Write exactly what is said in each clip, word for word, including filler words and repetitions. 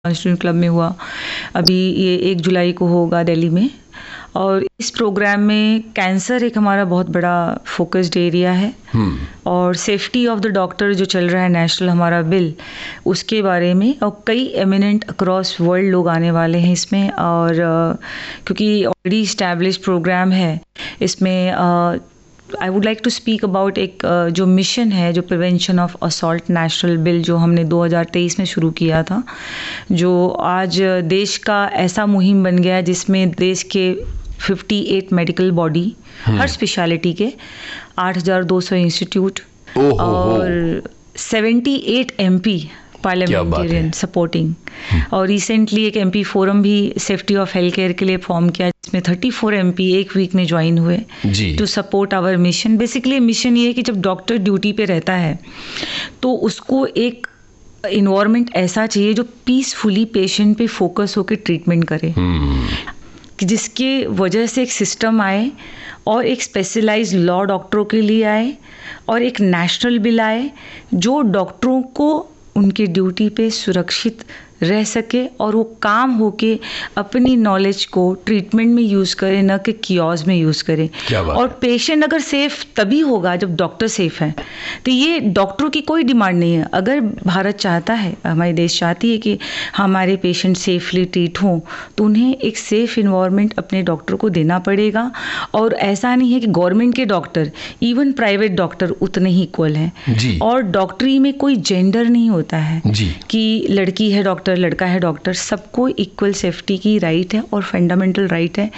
Student club में हुआ, अभी ये एक जुलाई को होगा दिल्ली में। और इस प्रोग्राम में कैंसर एक हमारा बहुत बड़ा फोकस्ड एरिया है और सेफ्टी ऑफ द डॉक्टर जो चल रहा है नेशनल हमारा बिल, उसके बारे में। और कई एमिनेंट अक्रॉस वर्ल्ड लोग आने वाले हैं इसमें। और uh, क्योंकि ऑलरेडी इस्टेब्लिश प्रोग्राम है इसमें, I would like to speak about एक uh, जो मिशन है, जो prevention of assault national bill, जो हमने दो हज़ार तेईस में शुरू किया था, जो आज देश का ऐसा मुहिम बन गया है जिसमें देश के अट्ठावन मेडिकल बॉडी, हर स्पेशलिटी के आठ हज़ार दो सौ इंस्टीट्यूट और अठहत्तर एमपी पार्लियामेंटेरियन सपोर्टिंग। और रिसेंटली एक एमपी फोरम भी सेफ्टी ऑफ हेल्थ केयर के लिए फॉर्म किया, जिसमें चौंतीस एमपी एक वीक में ज्वाइन हुए to support our mission. Basically mission ये है कि जब डॉक्टर ड्यूटी पे रहता है तो उसको एक इन्वायरमेंट ऐसा चाहिए जो पीसफुली पेशेंट पे फोकस होकर ट्रीटमेंट करे, कि जिसके वजह से एक सिस्टम आए और एक स्पेशलाइज्ड लॉ डॉक्टरों के लिए आए और एक नेशनल बिल आए जो डॉक्टरों को उनके ड्यूटी पे सुरक्षित रह सके और वो काम होके अपनी नॉलेज को ट्रीटमेंट में यूज़ करे, न कि कियोस्क में यूज़ करे। और पेशेंट अगर सेफ तभी होगा जब डॉक्टर सेफ है। तो ये डॉक्टरों की कोई डिमांड नहीं है। अगर भारत चाहता है, हमारे देश चाहती है कि हमारे पेशेंट सेफली ट्रीट हों, तो उन्हें एक सेफ इन्वायरमेंट अपने डॉक्टर को देना पड़ेगा। और ऐसा नहीं है कि गवर्नमेंट के डॉक्टर, इवन प्राइवेट डॉक्टर उतने ही इक्वल हैं। और डॉक्टरी में कोई जेंडर नहीं होता है कि लड़की है डॉक्टर, लड़का है डॉक्टर। सबको इक्वल सेफ्टी की राइट है और फंडामेंटल राइट है।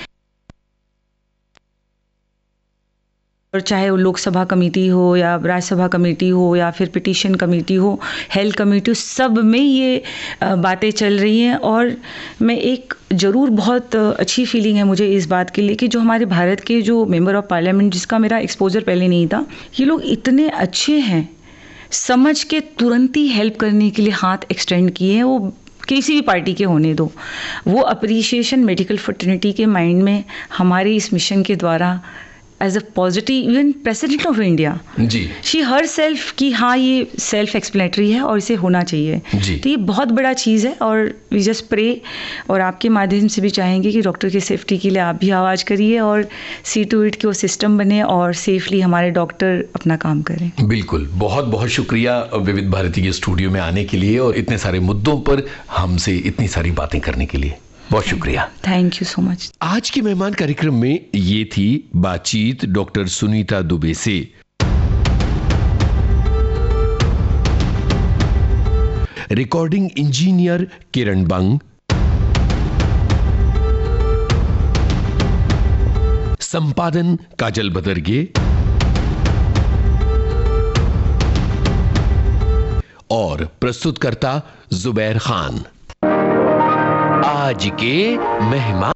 और चाहे वो लोकसभा कमेटी हो या राज्यसभा कमेटी हो या फिर पिटीशन कमेटी हो, हेल्थ कमेटी हो, सब में ये बातें चल रही हैं। और मैं एक ज़रूर बहुत अच्छी फीलिंग है मुझे इस बात के लिए कि जो हमारे भारत के जो मेंबर ऑफ पार्लियामेंट, जिसका मेरा एक्सपोजर पहले नहीं था, ये लोग इतने अच्छे हैं, समझ के तुरंत ही हेल्प करने के लिए हाथ एक्सटेंड किए हैं। वो किसी भी पार्टी के होने दो, वो अप्रिसिएशन मेडिकल फ्रेटर्निटी के माइंड में हमारे इस मिशन के द्वारा as a positive, even president of India ji she her self की हाँ ये सेल्फ एक्सप्लेनेटरी है और इसे होना चाहिए। तो ये बहुत बड़ा चीज़ है। और वी जस्ट प्रे, और आपके माध्यम से भी चाहेंगे कि डॉक्टर की सेफ्टी के लिए आप भी आवाज़ करिए और सी टू इट की वो सिस्टम बने और सेफली हमारे डॉक्टर अपना काम करें। बिल्कुल, बहुत बहुत शुक्रिया विविध भारती के स्टूडियो में आने के लिए और इतने सारे मुद्दों पर हमसे इतनी सारी बातें करने के लिए। बहुत शुक्रिया, थैंक यू सो मच। आज के मेहमान कार्यक्रम में ये थी बातचीत डॉक्टर सुनीता दुबे से। रिकॉर्डिंग इंजीनियर किरण बंग, संपादन काजल बदरगे और प्रस्तुतकर्ता जुबैर खान। आज के मेहमान।